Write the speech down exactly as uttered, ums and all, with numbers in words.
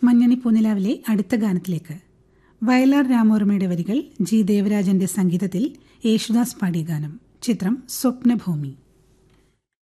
മഞ്ഞണി പൂനിലാവിലെ അടുത്ത ഗാനത്തിലേക്ക്. വയലാർ രാമോർമ്മയുടെ വരികൾ ജി ദേവരാജന്റെ സംഗീതത്തിൽ യേശുദാസ് പാടിയ ഗാനം. ചിത്രം സ്വപ്നഭൂമി.